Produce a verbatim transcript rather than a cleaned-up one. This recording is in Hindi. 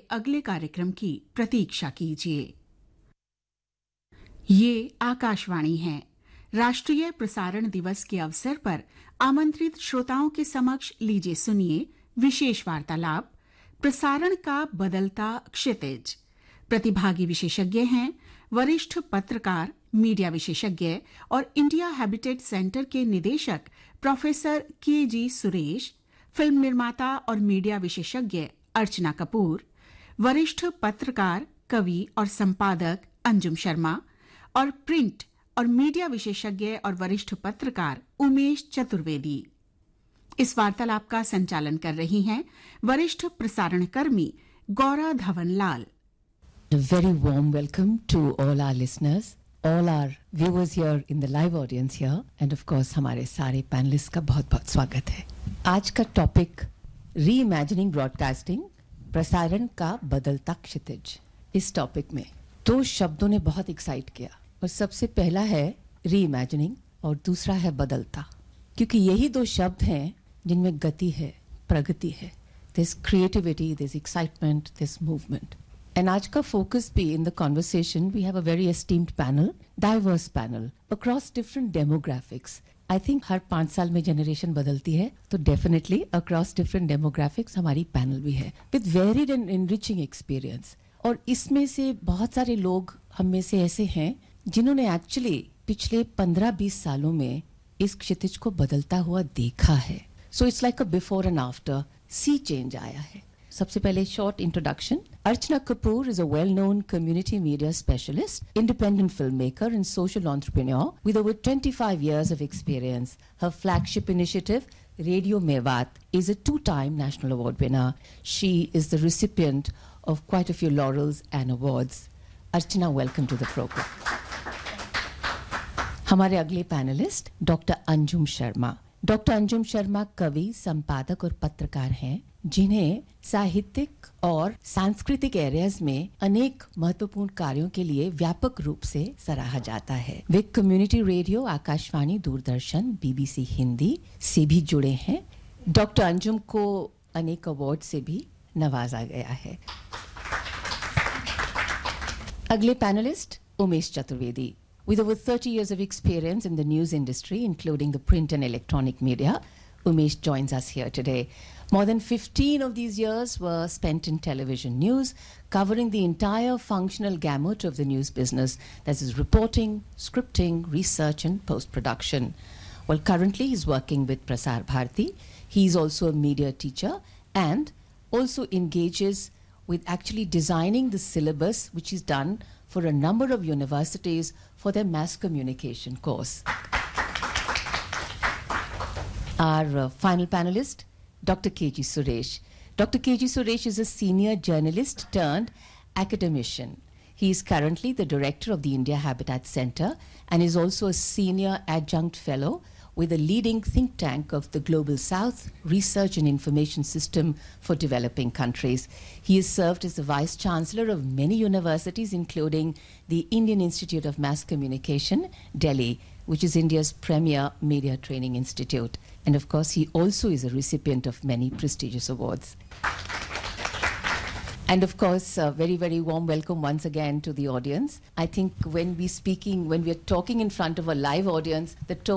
अगले कार्यक्रम की प्रतीक्षा कीजिए। ये आकाशवाणी है। राष्ट्रीय प्रसारण दिवस के अवसर पर आमंत्रित श्रोताओं के समक्ष लीजिए सुनिए विशेष वार्तालाप प्रसारण का बदलता क्षितिज। प्रतिभागी विशेषज्ञ हैं वरिष्ठ पत्रकार, मीडिया विशेषज्ञ और इंडिया हैबिटेट सेंटर के निदेशक प्रोफेसर के जी सुरेश, फिल्म निर्माता और मीडिया विशेषज्ञ अर्चना कपूर, वरिष्ठ पत्रकार, कवि और संपादक अंजुम शर्मा और प्रिंट और मीडिया विशेषज्ञ और वरिष्ठ पत्रकार उमेश चतुर्वेदी। इस वार्तालाप का संचालन कर रही हैं वरिष्ठ प्रसारण कर्मी गौरा धवन लाल। A very warm welcome to all our listeners, all our viewers here in the live audience here, and of course हमारे सारे पैनलिस्ट का बहुत-बहुत स्वागत है। आज का टॉपिक रीइमेजिनिंग ब्रॉडकास्टिंग, प्रसारण का बदलता क्षितिज। इस टॉपिक में दो शब्दों ने बहुत एक्साइट किया और सबसे पहला है रीइमेजिनिंग और दूसरा है बदलता, क्योंकि यही दो शब्द हैं जिनमें गति है, प्रगति है। There's creativity, there's excitement, there's movement. And आज का focus भी in the conversation, we have a very esteemed panel, diverse panel, across different demographics. I think हर पाँच साल में generation बदलती है, तो definitely across different demographics हमारी panel भी है, with varied and enriching experience. और इसमें से बहुत सारे लोग हम में से ऐसे हैं जिन्होंने actually पिछले पंद्रह बीस सालों में इस क्षितिज को बदलता हुआ देखा है. So it's like a before and after, sea change आया है. सबसे पहले short introduction. Archana Kapoor is a well-known community media specialist, independent filmmaker and social entrepreneur with over twenty-five years of experience. Her flagship initiative, Radio Mewat, is a two-time national award winner. She is the recipient of quite a few laurels and awards. Archana, welcome to the program. हमारे अगले panelist doctor Anjum Sharma. Doctor Anjum Sharma कवि, संपादक और पत्रकार हैं जिन्हें साहित्यिक और सांस्कृतिक एरियाज में अनेक महत्वपूर्ण कार्यों के लिए व्यापक रूप से सराहा जाता है। वे community radio, Akashvani, Doordarshan, BBC Hindi से भी जुड़े हैं। डॉक्टर अंजुम को अनेक अवार्ड से भी नवाजा गया है। अगले panelist Umesh Chaturvedi. With over thirty years of experience in the news industry, including the print and electronic media, Umesh joins us here today. More than fifteen of these years were spent in television news, covering the entire functional gamut of the news business. That is reporting, scripting, research and post-production. Well, currently he's working with Prasar Bharati. He's also a media teacher and also engages with actually designing the syllabus, which is done for a number of universities for their mass communication course. Our uh, final panelist, Doctor K G Suresh. Doctor K G Suresh is a senior journalist turned academician. He is currently the director of the India Habitat Center and is also a senior adjunct fellow with a leading think tank of the Global South Research and Information System for Developing Countries. He has served as the Vice Chancellor of many universities, including the Indian Institute of Mass Communication, Delhi, which is India's premier media training institute. And of course, he also is a recipient of many prestigious awards. And of course, a very, very warm welcome once again to the audience. I think when we speaking, when we are talking in front of a live audience, the tone